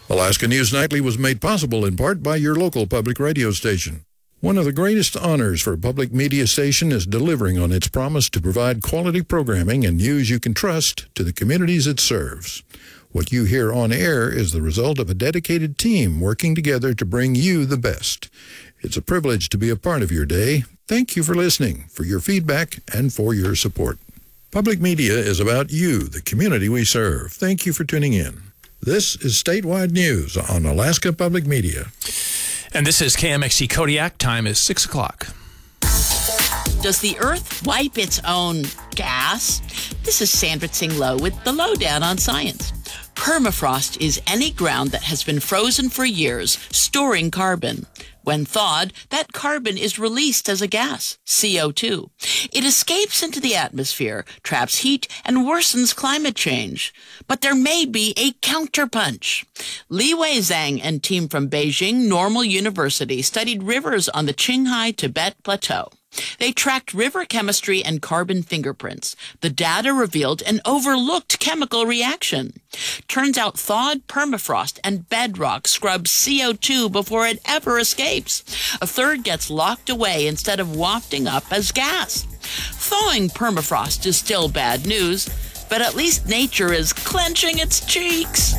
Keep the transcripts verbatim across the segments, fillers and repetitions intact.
Alaska News Nightly was made possible in part by your local public radio station. One of the greatest honors for a public media station is delivering on its promise to provide quality programming and news you can trust to the communities it serves. What you hear on air is the result of a dedicated team working together to bring you the best. It's a privilege to be a part of your day. Thank you for listening, for your feedback, and for your support. Public media is about you, the community we serve. Thank you for tuning in. This is Statewide News on Alaska Public Media. And this is K M X C Kodiak. Time is six o'clock. Does the Earth wipe its own gas? This is Sandra Tsing Low with the Lowdown on Science. Permafrost is any ground that has been frozen for years, storing carbon. When thawed, that carbon is released as a gas, C O two. It escapes into the atmosphere, traps heat, and worsens climate change. But there may be a counterpunch. Li Wei Zhang and team from Beijing Normal University studied rivers on the Qinghai Tibet Plateau. They tracked river chemistry and carbon fingerprints. The data revealed an overlooked chemical reaction. Turns out thawed permafrost and bedrock scrubs C O two before it ever escapes. A third gets locked away instead of wafting up as gas. Thawing permafrost is still bad news, but at least nature is clenching its cheeks.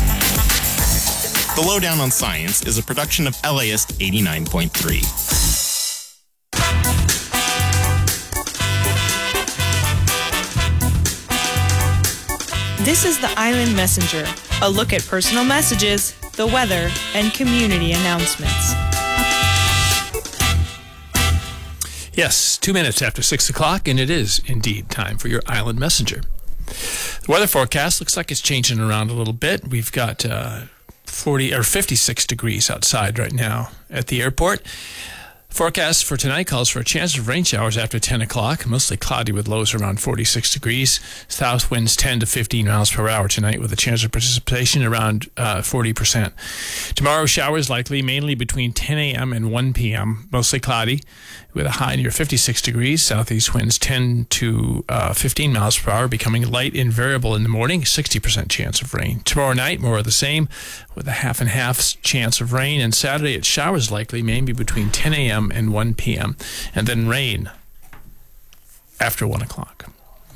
The Lowdown on Science is a production of L A S eighty-nine point three. This is the Island Messenger, a look at personal messages, the weather, and community announcements. Yes, two minutes after six o'clock, and it is indeed time for your Island Messenger. The weather forecast looks like it's changing around a little bit. We've got uh, forty or fifty-six degrees outside right now at the airport. Forecast for tonight calls for a chance of rain showers after ten o'clock, mostly cloudy with lows around forty-six degrees. South winds ten to fifteen miles per hour tonight with a chance of precipitation around uh, forty percent. Tomorrow, showers likely mainly between ten a.m. and one p.m., mostly cloudy with a high near fifty-six degrees. Southeast winds ten to fifteen miles per hour, becoming light and variable in the morning, sixty percent chance of rain. Tomorrow night, more of the same with a half and half chance of rain. And Saturday, it's showers likely mainly between ten a.m. and one p.m. and then rain after one o'clock.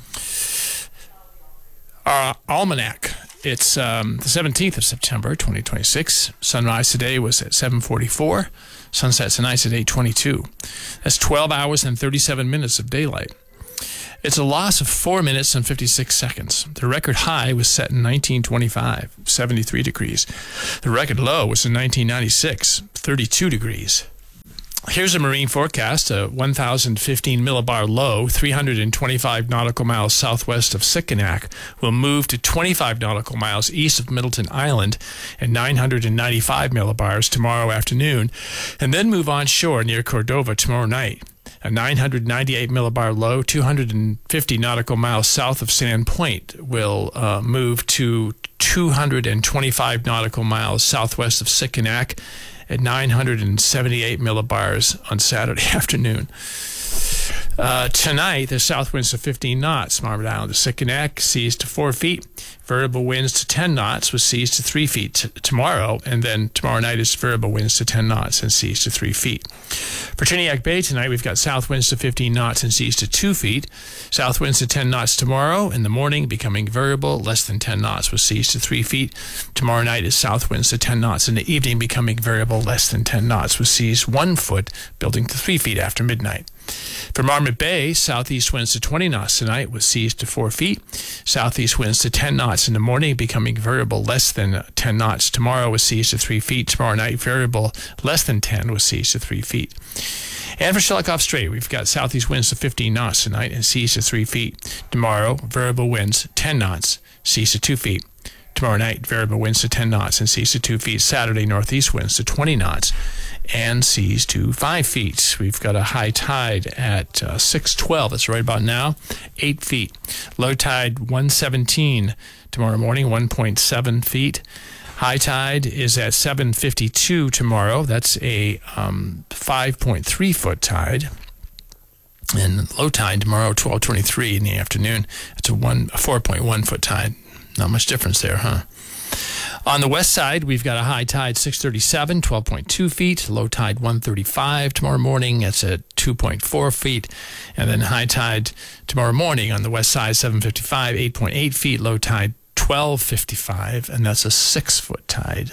Our almanac, it's um, the seventeenth of September, twenty twenty-six. Sunrise today was at seven forty-four. Sunset tonight's at eight twenty-two. That's twelve hours and thirty-seven minutes of daylight. It's a loss of four minutes and fifty-six seconds. The record high was set in nineteen twenty-five, seventy-three degrees. The record low was in nineteen ninety-six, thirty-two degrees. Here's a marine forecast. A one thousand fifteen millibar low, three hundred twenty-five nautical miles southwest of Sikanak, will move to twenty-five nautical miles east of Middleton Island and nine hundred ninety-five millibars tomorrow afternoon, and then move onshore near Cordova tomorrow night. A nine hundred ninety-eight millibar low, two hundred fifty nautical miles south of Sand Point, will uh, move to two hundred twenty-five nautical miles southwest of Sikanak at nine hundred seventy-eight millibars on Saturday afternoon. Uh, tonight, the south winds to fifteen knots. Marmot Island to Sikanak, seas to four feet. Variable winds to ten knots with seas to three feet t- tomorrow. And then tomorrow night is variable winds to ten knots and seas to three feet. For Tiniac Bay tonight, we've got south winds to fifteen knots and seas to two feet. South winds to ten knots tomorrow. In the morning, becoming variable, less than ten knots with seas to three feet. Tomorrow night is south winds to ten knots. In the evening, becoming variable, less than ten knots with seas one foot, building to three feet after midnight. For Marmot Bay, southeast winds to twenty knots tonight with seas to four feet. Southeast winds to ten knots in the morning, becoming variable less than ten knots tomorrow with seas to three feet. Tomorrow night, variable less than ten with seas to three feet. And for Shelikof Strait, we've got southeast winds to fifteen knots tonight and seas to three feet. Tomorrow, variable winds ten knots, seas to two feet. Tomorrow night, variable winds to ten knots and seas to two feet. Saturday, northeast winds to twenty knots and seas to five feet. We've got a high tide at uh, six twelve. That's right about now, eight feet. Low tide one seventeen tomorrow morning, one point seven feet. High tide is at seven fifty-two tomorrow. That's a um, five point three foot tide. And low tide tomorrow, twelve twenty-three in the afternoon. It's a one a four point one foot tide. Not much difference there, huh? On the west side, we've got a high tide six thirty-seven, twelve point two feet. Low tide one thirty-five tomorrow morning. It's at two point four feet. And then high tide tomorrow morning on the west side, seven fifty-five, eight point eight feet. Low tide twelve fifty-five, and that's a six-foot tide.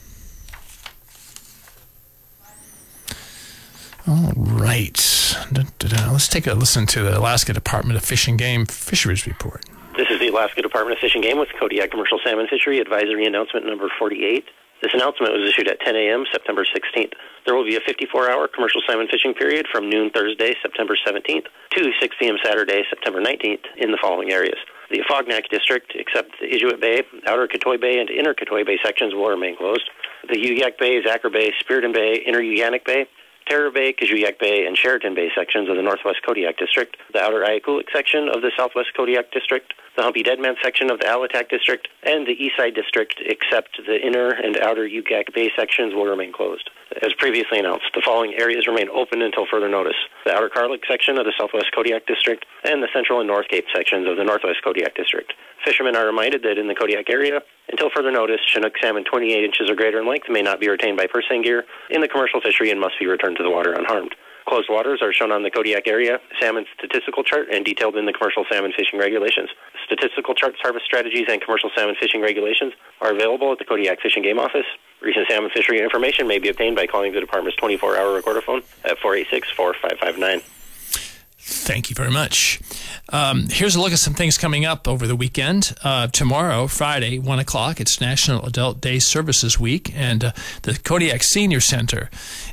All right. Da, da, da. Let's take a listen to the Alaska Department of Fish and Game Fisheries Report. This is the Alaska Department of Fish and Game with Kodiak Commercial Salmon Fishery Advisory Announcement number forty-eight. This announcement was issued at ten a.m. September sixteenth. There will be a fifty-four hour commercial salmon fishing period from noon Thursday, September seventeenth, to six p.m. Saturday, September nineteenth, in the following areas. The Afognak District, except the Inuit Bay, Outer Katoi Bay, and Inner Katoi Bay sections will remain closed. The Uyak Bay, Zacher Bay, Spiriton Bay, Inner Uganik Bay, Terror Bay, Kajuyak Bay, and Sheraton Bay sections of the Northwest Kodiak District, the Outer Ayakulik section of the Southwest Kodiak District, the Humpy Deadman section of the Alatak District, and the Eastside District, except the Inner and Outer Uganik Bay sections will remain closed. As previously announced, the following areas remain open until further notice: the Outer Karlik section of the Southwest Kodiak District, and the Central and North Cape sections of the Northwest Kodiak District. Fishermen are reminded that in the Kodiak area, until further notice, Chinook salmon twenty-eight inches or greater in length may not be retained by purse seine gear in the commercial fishery and must be returned to the water unharmed. Closed waters are shown on the Kodiak area salmon statistical chart and detailed in the commercial salmon fishing regulations. Statistical charts, harvest strategies, and commercial salmon fishing regulations are available at the Kodiak Fish and Game Office. Recent salmon fishery information may be obtained by calling the department's twenty-four hour recorder phone at four eight six, four five five nine. Thank you very much. Um, here's a look at some things coming up over the weekend. Uh, tomorrow, Friday, one o'clock, it's National Adult Day Services Week, and uh, the Kodiak Senior Center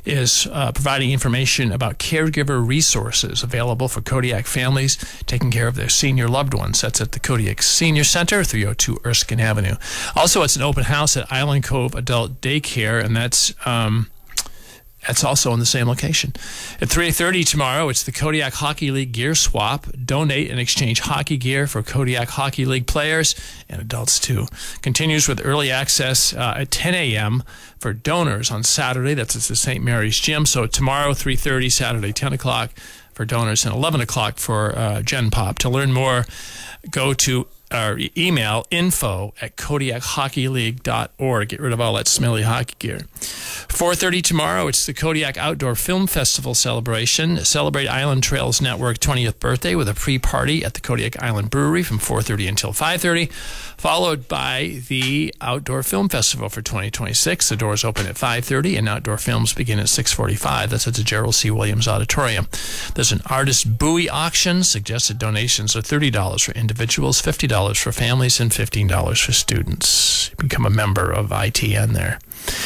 is uh, providing information about caregiver resources available for Kodiak families taking care of their senior loved ones. That's at the Kodiak Senior Center, three oh two Erskine Avenue. Also, it's an open house at Island Cove Adult Daycare, and that's... Um, That's also in the same location. At three thirty tomorrow, it's the Kodiak Hockey League Gear Swap. Donate and exchange hockey gear for Kodiak Hockey League players and adults, too. Continues with early access uh, at ten a.m. for donors on Saturday. That's at the Saint Mary's Gym. So tomorrow, three thirty, Saturday, ten o'clock for donors, and eleven o'clock for uh, Gen Pop. To learn more, go to or email info at kodiak hockey league dot org. Get rid of all that smelly hockey gear. four thirty tomorrow, it's the Kodiak Outdoor Film Festival celebration. Celebrate Island Trails Network twentieth birthday with a pre-party at the Kodiak Island Brewery from four thirty until five thirty, followed by the Outdoor Film Festival for twenty twenty-six. The doors open at five thirty and outdoor films begin at six forty-five. That's at the Gerald C. Williams Auditorium. There's an artist buoy auction. Suggested donations are thirty dollars for individuals, fifty dollars for families, and fifteen dollars for students. Become a member of I T N there.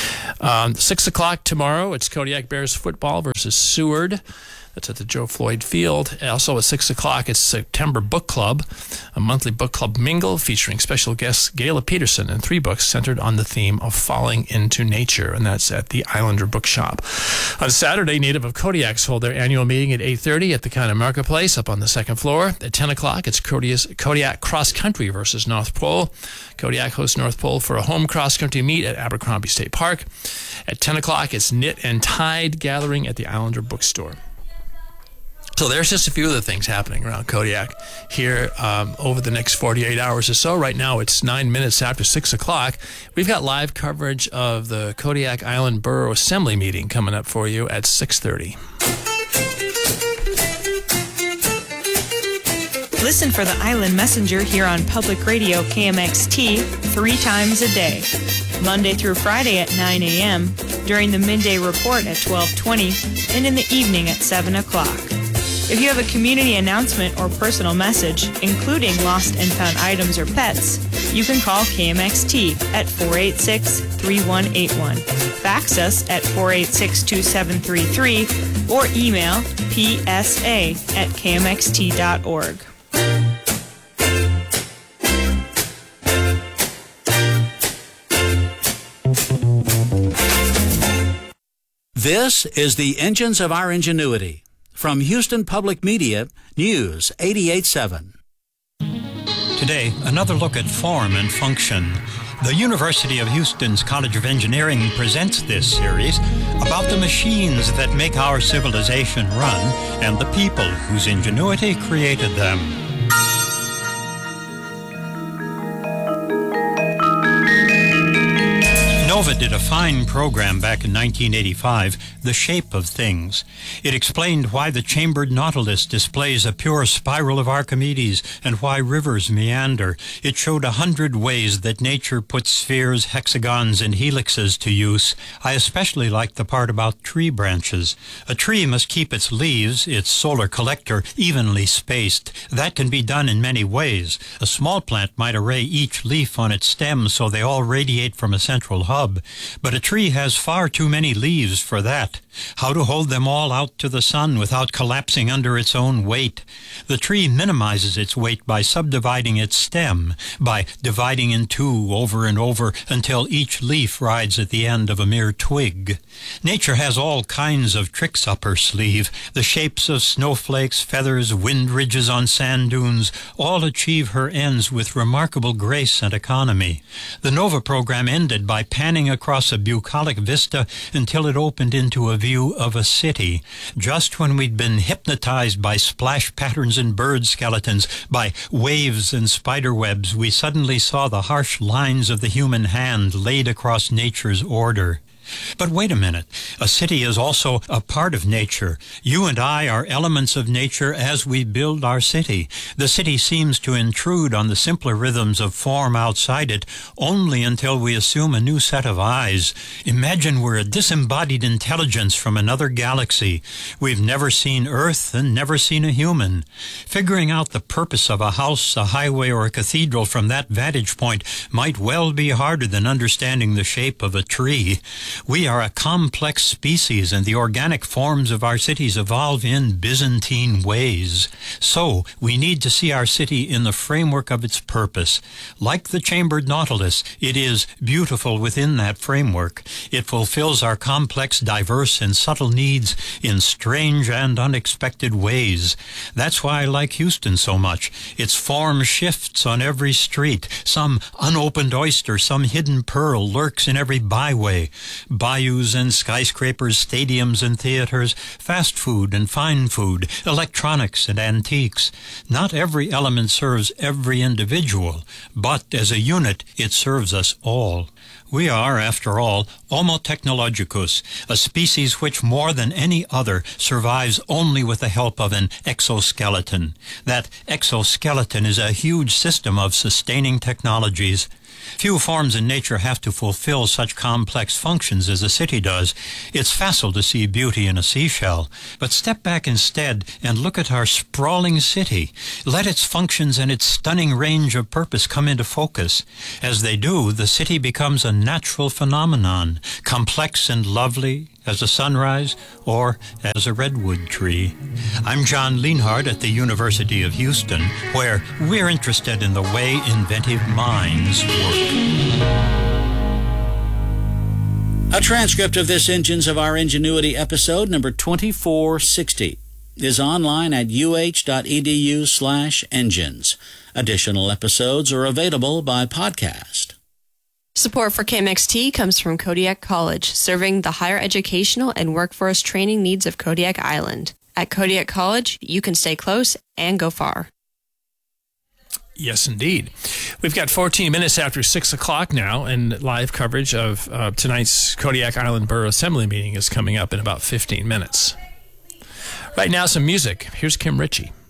Um, six o'clock tomorrow, it's Kodiak Bears football versus Seward. That's at the Joe Floyd Field. Also at six o'clock, it's September Book Club, a monthly book club mingle featuring special guests Gayla Peterson and three books centered on the theme of falling into nature, and that's at the Islander Bookshop. On Saturday, Native of Kodiaks hold their annual meeting at eight thirty at the Kind of Marketplace up on the second floor. At ten o'clock, it's Kodiak Cross Country versus North Pole. Kodiak hosts North Pole for a home cross-country meet at Abercrombie State Park. At ten o'clock, it's Knit and Tide gathering at the Islander Bookstore. So there's just a few of the things happening around Kodiak here um, over the next forty-eight hours or so. Right now, it's nine minutes after six o'clock. We've got live coverage of the Kodiak Island Borough Assembly meeting coming up for you at six thirty. Listen for the Island Messenger here on Public Radio K M X T three times a day, Monday through Friday at nine a.m., during the midday report at twelve twenty, and in the evening at seven o'clock. If you have a community announcement or personal message, including lost and found items or pets, you can call K M X T at four eight six, three one eight one, fax us at four eight six, two seven three three, or email p s a at k m x t dot org. This is the Engines of Our Ingenuity. From Houston Public Media, News eighty-eight seven. Today, another look at form and function. The University of Houston's College of Engineering presents this series about the machines that make our civilization run and the people whose ingenuity created them. NOVA did a fine program back in nineteen eighty-five, The Shape of Things. It explained why the chambered nautilus displays a pure spiral of Archimedes and why rivers meander. It showed a hundred ways that nature puts spheres, hexagons, and helixes to use. I especially liked the part about tree branches. A tree must keep its leaves, its solar collector, evenly spaced. That can be done in many ways. A small plant might array each leaf on its stem so they all radiate from a central hub, but a tree has far too many leaves for that. How to hold them all out to the sun without collapsing under its own weight? The tree minimizes its weight by subdividing its stem, by dividing in two over and over until each leaf rides at the end of a mere twig. Nature has all kinds of tricks up her sleeve. The shapes of snowflakes, feathers, wind ridges on sand dunes all achieve her ends with remarkable grace and economy. The NOVA program ended by panning across a bucolic vista until it opened into a view of a city. Just when we'd been hypnotized by splash patterns and bird skeletons, by waves and spider webs, we suddenly saw the harsh lines of the human hand laid across nature's order. But wait a minute. A city is also a part of nature. You and I are elements of nature as we build our city. The city seems to intrude on the simpler rhythms of form outside it only until we assume a new set of eyes. Imagine we're a disembodied intelligence from another galaxy. We've never seen Earth and never seen a human. Figuring out the purpose of a house, a highway, or a cathedral from that vantage point might well be harder than understanding the shape of a tree. We are a complex species, and the organic forms of our cities evolve in Byzantine ways. So, we need to see our city in the framework of its purpose. Like the chambered nautilus, it is beautiful within that framework. It fulfills our complex, diverse, and subtle needs in strange and unexpected ways. That's why I like Houston so much. Its form shifts on every street. Some unopened oyster, some hidden pearl lurks in every byway. Bayous and skyscrapers, stadiums and theaters, fast food and fine food, electronics and antiques. Not every element serves every individual, but as a unit, it serves us all. We are, after all, Homo technologicus, a species which more than any other survives only with the help of an exoskeleton. That exoskeleton is a huge system of sustaining technologies. Few forms in nature have to fulfill such complex functions as a city does. It's facile to see beauty in a seashell, but step back instead and look at our sprawling city. Let its functions and its stunning range of purpose come into focus. As they do, the city becomes a natural phenomenon, complex and lovely as a sunrise or as a redwood tree. I'm John Lienhardt at the University of Houston, where we're interested in the way inventive minds work. A transcript of this Engines of Our Ingenuity episode, number twenty-four sixty, is online at uh.edu slash engines. Additional episodes are available by podcast. Support for K M X T comes from Kodiak College, serving the higher educational and workforce training needs of Kodiak Island. At Kodiak College, you can stay close and go far. Yes, indeed. We've got fourteen minutes after six o'clock now, and live coverage of uh, tonight's Kodiak Island Borough Assembly meeting is coming up in about fifteen minutes. Right now, some music. Here's Kim Ritchie.